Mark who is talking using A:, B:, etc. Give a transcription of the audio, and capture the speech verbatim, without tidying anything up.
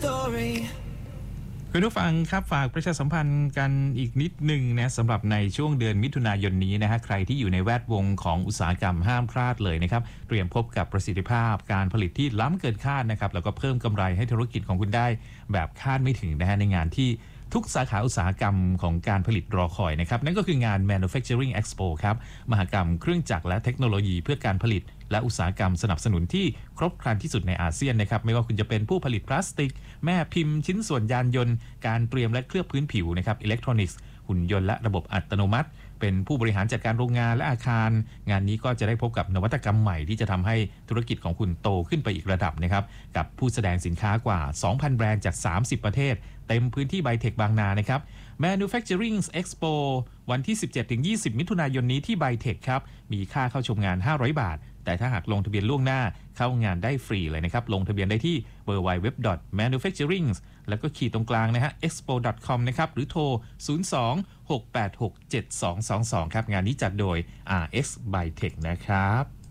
A: story
B: คุณผู้ฟังครับฝากประชาสัมพันธ์กันอีกนิดหนึ่งนะสำหรับในช่วงเดือนมิถุนายนนี้นะฮะใครที่อยู่ในแวดวงของอุตสาหกรรมห้ามพลาดเลยนะครับเตรียมพบกับประสิทธิภาพการผลิตที่ล้ำเกินคาดนะครับแล้วก็เพิ่มกำไรให้ธุรกิจของคุณได้แบบคาดไม่ถึงนะฮะในงานที่ทุกสาขาอุตสาหกรรมของการผลิตรอคอยนะครับนั่นก็คืองาน Manufacturing Expo ครับมหกรรมเครื่องจักรและเทคโนโลยีเพื่อการผลิตและอุตสาหกรรมสนับสนุนที่ครบครันที่สุดในอาเซียนนะครับไม่ว่าคุณจะเป็นผู้ผลิตพลาสติกแม่พิมพ์ชิ้นส่วนยานยนต์การเตรียมและเคลือบพื้นผิวนะครับอิเล็กทรอนิกส์หุ่นยนต์และระบบอัตโนมัติเป็นผู้บริหารจัดการโรงงานและอาคารงานนี้ก็จะได้พบกับนวัตกรรมใหม่ที่จะทำให้ธุรกิจของคุณโตขึ้นไปอีกระดับนะครับกับผู้แสดงสินค้ากว่า สองพัน แบรนด์จากสามสิบประเทศเต็มพื้นที่ไบเทคบางนานะครับ Manufacturing Expo วันที่ สิบเจ็ดถึงยี่สิบ มิถุนายนนี้ที่ไบเทคครับมีค่าเข้าชมงานห้าร้อยบาทแต่ถ้าหากลงทะเบียนล่วงหน้าเข้างานได้ฟรีเลยนะครับลงทะเบียนได้ที่ ดับเบิลยู ดับเบิลยู ดับเบิลยู ดอท แมนูแฟคเจอริงส์ แล้วก็ขีดตรงกลางนะฮะ เอ็กซ์โป ดอท คอม นะครับหรือโทร ศูนย์ สอง หก แปด หก เจ็ด สอง สอง สอง ครับงานนี้จัดโดย อาร์ เอ็กซ์ Bytech นะครับ